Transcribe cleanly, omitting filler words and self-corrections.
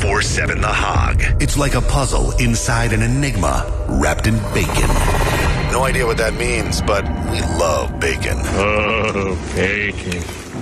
24/7 The Hog. It's like a puzzle inside an enigma wrapped in bacon. No idea what that means, but we love bacon. Oh, bacon.